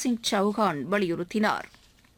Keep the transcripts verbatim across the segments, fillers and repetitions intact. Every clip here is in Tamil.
சிங் சௌஹான் வலியுறுத்தினார்.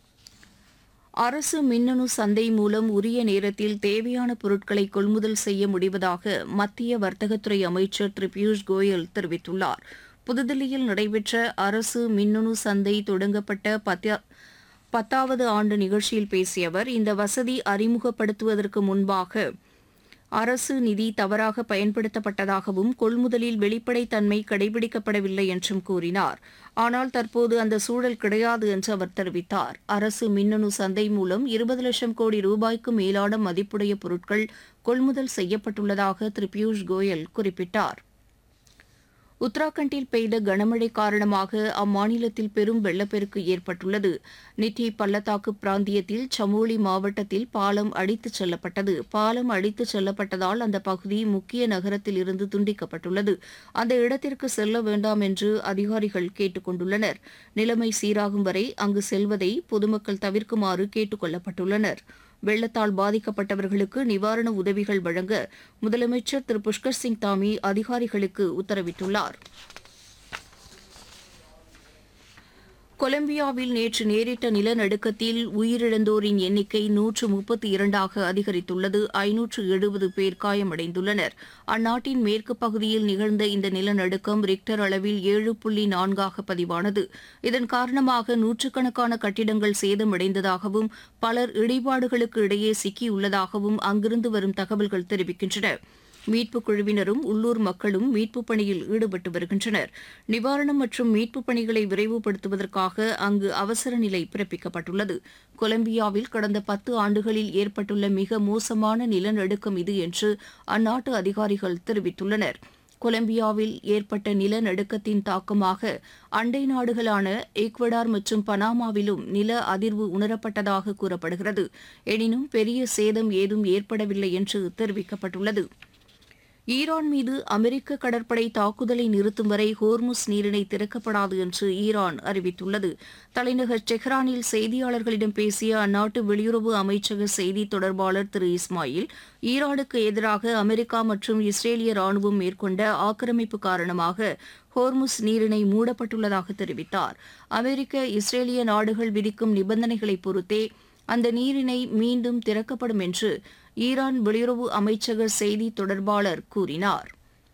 அரசு மின்னணு சந்தை மூலம் உரிய நேரத்தில் தேவையான பொருட்களை கொள்முதல் செய்ய முடிவதாக மத்திய வர்த்தகத்துறை அமைச்சர் திரு பியூஷ் கோயல் தெரிவித்துள்ளார். புதுதில்லியில் நடைபெற்ற அரசு மின்னணு சந்தை தொடங்கப்பட்ட பத்த பத்தாவது ஆண்டு நிகழ்ச்சியில் பேசிய அவர், இந்த வசதி அறிமுகப்படுத்துவதற்கு முன்பாக அரசு நிதி தவறாக பயன்படுத்தப்பட்டதாகவும் கொள்முதலில் வெளிப்படைத்தன்மை கடைபிடிக்கப்படவில்லை என்றும் கூறினார். ஆனால் தற்போது அந்த சூழல் கிடையாது என்று அவர் தெரிவித்தார். அரசு மின்னணு சந்தை மூலம் இருபது லட்சம் கோடி ரூபாய்க்கு மேலான மதிப்புடைய பொருட்கள் கொள்முதல் செய்யப்பட்டுள்ளதாக திரு பியூஷ் கோயல் குறிப்பிட்டார். உத்தராகண்டில் பெய்த கனமழை காரணமாக அம்மாநிலத்தில் பெரும் வெள்ளப்பெருக்கு ஏற்பட்டுள்ளது. நித்தி பள்ளத்தாக்கு பிராந்தியத்தில் சமோலி மாவட்டத்தில் பாலம் அடித்துச் செல்லப்பட்டது. பாலம் அடித்துச் செல்லப்பட்டதால் அந்த பகுதி முக்கிய நகரத்தில் இருந்து துண்டிக்கப்பட்டுள்ளது. அந்த இடத்திற்கு செல்ல வேண்டாம் என்று அதிகாரிகள் கேட்டுக் கொண்டுள்ளனர். நிலைமை சீராகும் வரை அங்கு செல்வதை பொதுமக்கள் தவிர்க்குமாறு கேட்டுக் கொள்ளப்பட்டுள்ளனர். வெள்ளத்தால் பாதிக்கப்பட்டவர்களுக்கு நிவாரண உதவிகள் வழங்க முதலமைச்சர் திரு புஷ்கர் சிங் தாமி அதிகாரிகளுக்கு உத்தரவிட்டுள்ளார். கொலம்பியாவில் நேற்று நேரிட்ட நிலநடுக்கத்தில் உயிரிழந்தோரின் எண்ணிக்கை நூற்று முப்பத்தி இரண்டாக அதிகரித்துள்ளது. ஐநூற்று எழுபது பேர் காயமடைந்துள்ளனர். அந்நாட்டின் மேற்கு பகுதியில் நிகழ்ந்த இந்த நிலநடுக்கம் ரிக்டர் அளவில் ஏழு புள்ளி நான்காக பதிவானது. இதன் காரணமாக நூற்றுக்கணக்கான கட்டிடங்கள் சேதமடைந்ததாகவும் பலர் இடிபாடுகளுக்கு இடையே சிக்கியுள்ளதாகவும் அங்கிருந்து வரும் தகவல்கள் தெரிவிக்கின்றன. மீட்புக் குழுவினரும் உள்ளூர் மக்களும் மீட்புப் பணியில் ஈடுபட்டு வருகின்றனர். நிவாரணம் மற்றும் மீட்புப் பணிகளை விரைவுபடுத்துவதற்காக அங்கு அவசர நிலை பிறப்பிக்கப்பட்டுள்ளது. கொலம்பியாவில் கடந்த பத்து ஆண்டுகளில் ஏற்பட்டுள்ள மிக மோசமான நிலநடுக்கம் இது என்று அந்நாட்டு அதிகாரிகள் தெரிவித்துள்ளனர். கொலம்பியாவில் ஏற்பட்ட நிலநடுக்கத்தின் தாக்கமாக அண்டை நாடுகளான ஈக்வடார் மற்றும் பனாமாவிலும் நில அதிர்வு உணரப்பட்டதாக கூறப்படுகிறது. எனினும் பெரிய சேதம் ஏதும் ஏற்படவில்லை என்று தெரிவிக்கப்பட்டுள்ளது. ஈரான் மீது அமெரிக்க கடற்படை தாக்குதலை நிறுத்தும் வரை ஹோர்முஸ் நீரிணை திறக்கப்படாது என்று ஈரான் அறிவித்துள்ளது. தலைநகர் டெஹ்ரானில் செய்தியாளர்களிடம் பேசிய அந்நாட்டு வெளியுறவு அமைச்சக செய்தி தொடர்பாளர் திரு இஸ்மாயில், ஈரானுக்கு எதிராக அமெரிக்கா மற்றும் இஸ்ரேலிய ராணுவம் மேற்கொண்ட ஆக்கிரமிப்பு காரணமாக ஹோர்முஸ் நீரிணை மூடப்பட்டுள்ளதாக தெரிவித்தார். அமெரிக்க இஸ்ரேலிய நாடுகள் விதிக்கும் நிபந்தனைகளை பொறுத்தே அந்த நீரிணை மீண்டும் திறக்கப்படும் என்று ஈரான் வெளியுறவு அமைச்சக செய்தி தொடர்பாளர் கூறினார்.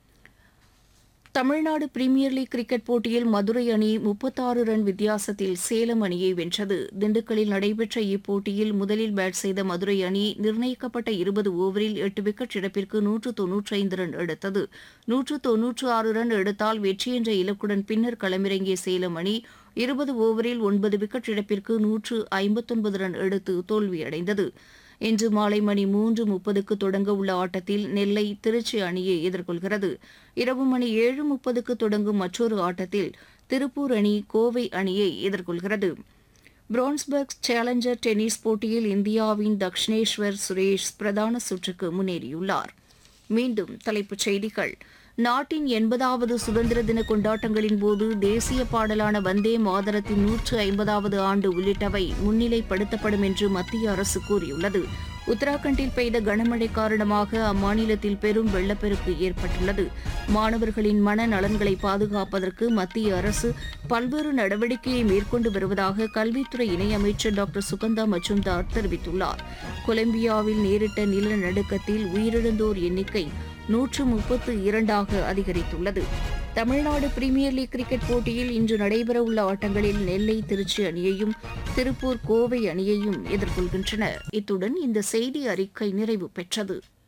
தமிழ்நாடு பிரீமியர் லீக் கிரிக்கெட் போட்டியில் மதுரை அணி முப்பத்தாறு ரன் வித்தியாசத்தில் சேலம் அணியை வென்றது. திண்டுக்கல்லில் நடைபெற்ற இப்போட்டியில் முதலில் பேட் செய்த மதுரை அணி நிர்ணயிக்கப்பட்ட இருபது ஓவரில் எட்டு விக்கெட் இழப்பிற்கு நூற்று தொன்னூற்றி ஐந்து ரன் எடுத்தது. நூற்று தொன்னூற்று ஆறு ரன் எடுத்தால் வெற்றி என்ற இலக்குடன் பின்னர் களமிறங்கிய சேலம் அணி இருபது ஓவரில் ஒன்பது விக்கெட் இழப்பிற்கு நூற்று ஐம்பத்தொன்பது ரன் எடுத்து தோல்வியடைந்தது. இன்று மாலை மணி மூன்று முப்பதுக்கு தொடங்க உள்ள ஆட்டத்தில் நெல்லை திருச்சி அணியை எதிர்கொள்கிறது. இரவு மணி ஏழு முப்பதுக்கு தொடங்கும் மற்றொரு ஆட்டத்தில் திருப்பூர் அணி கோவை அணியை எதிர்கொள்கிறது. பிரான்ஸ்பர்க் சேலஞ்சர் டென்னிஸ் போட்டியில் இந்தியாவின் தக்ஷினேஸ்வர் சுரேஷ் பிரதான சுற்றுக்கு முன்னேறியுள்ளார். மீண்டும் தலைப்புச் செய்திகள். நாட்டின் எண்பதாவது சுதந்திர தின கொண்டாட்டங்களின் போது தேசிய பாடலான வந்தே மாதரத்தின் நூற்று ஐம்பதாவது ஆண்டு உள்ளிட்டவை முன்னிலைப்படுத்தப்படும் என்று மத்திய அரசு கூறியுள்ளது. உத்தராகண்டில் பெய்த கனமழை காரணமாக அம்மாநிலத்தில் பெரும் வெள்ளப்பெருக்கு ஏற்பட்டுள்ளது. மாணவர்களின் மன நலன்களை பாதுகாப்பதற்கு மத்திய அரசு பல்வேறு நடவடிக்கையை மேற்கொண்டு வருவதாக கல்வித்துறை இணையமைச்சர் டாக்டர் சுகந்தா மஜும்தார் தெரிவித்துள்ளார். கொலம்பியாவில் நேரிட்ட நிலநடுக்கத்தில் உயிரிழந்தோர் எண்ணிக்கை நூற்று முப்பத்து இரண்டாக அதிகரித்துள்ளது. தமிழ்நாடு பிரீமியர் லீக் கிரிக்கெட் போட்டியில் இன்று நடைபெறவுள்ள ஆட்டங்களில் நெல்லை திருச்சி அணியையும் திருப்பூர் கோவை அணியையும் எதிர்கொள்கின்றன. இத்துடன் இந்த செய்தி அறிக்கை நிறைவு பெற்றது.